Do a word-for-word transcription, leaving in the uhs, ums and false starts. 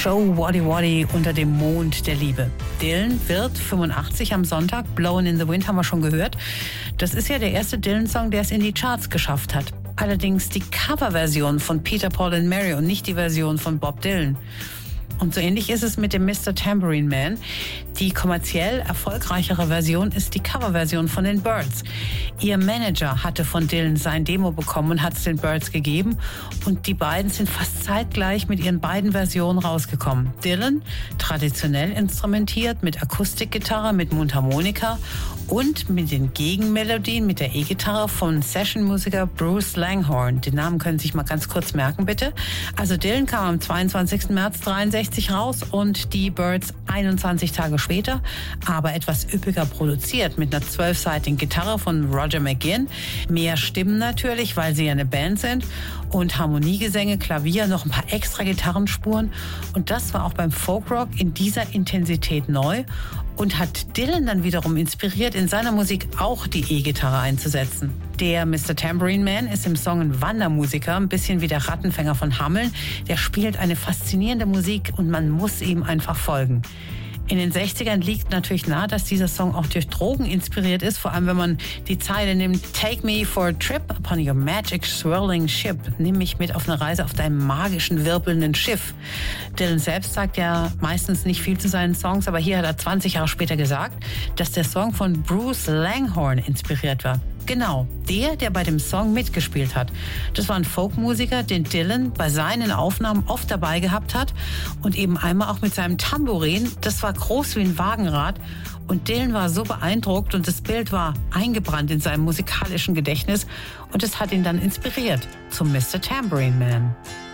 Joe Waddy Waddy unter dem Mond der Liebe. Dylan wird fünfundachtzig am Sonntag, Blowin' in the Wind haben wir schon gehört. Das ist ja der erste Dylan-Song, der es in die Charts geschafft hat. Allerdings die Coverversion von Peter, Paul and Mary und nicht die Version von Bob Dylan. Und so ähnlich ist es mit dem Mister Tambourine Man. Die kommerziell erfolgreichere Version ist die Coverversion von den Byrds. Ihr Manager hatte von Dylan sein Demo bekommen und hat es den Byrds gegeben. Und die beiden sind fast zeitgleich mit ihren beiden Versionen rausgekommen. Dylan, traditionell instrumentiert, mit Akustikgitarre, mit Mundharmonika und mit den Gegenmelodien mit der E-Gitarre von Sessionmusiker Bruce Langhorne. Den Namen können Sie sich mal ganz kurz merken, bitte. Also Dylan kam am zweiundzwanzigsten März dreiundsechzig raus und die Byrds einundzwanzig Tage später, aber etwas üppiger produziert mit einer zwölfseitigen Gitarre von Roger McGuinn. Mehr Stimmen natürlich, weil sie ja eine Band sind, und Harmoniegesänge, Klavier, noch ein paar extra Gitarrenspuren. Und das war auch beim Folkrock in dieser Intensität neu und hat Dylan dann wiederum inspiriert, in seiner Musik auch die E-Gitarre einzusetzen. Der Mister Tambourine Man ist im Song ein Wandermusiker, ein bisschen wie der Rattenfänger von Hameln. Der spielt eine faszinierende Musik und man muss ihm einfach folgen. In den sechzigern liegt natürlich nahe, dass dieser Song auch durch Drogen inspiriert ist, vor allem wenn man die Zeile nimmt: Take me for a trip upon your magic swirling ship. Nimm mich mit auf eine Reise auf deinem magischen, wirbelnden Schiff. Dylan selbst sagt ja meistens nicht viel zu seinen Songs, aber hier hat er zwanzig Jahre später gesagt, dass der Song von Bruce Langhorne inspiriert war. Genau, der, der bei dem Song mitgespielt hat. Das war ein Folkmusiker, den Dylan bei seinen Aufnahmen oft dabei gehabt hat und eben einmal auch mit seinem Tambourin. Das war groß wie ein Wagenrad und Dylan war so beeindruckt und das Bild war eingebrannt in seinem musikalischen Gedächtnis und es hat ihn dann inspiriert zum Mister Tambourine Man.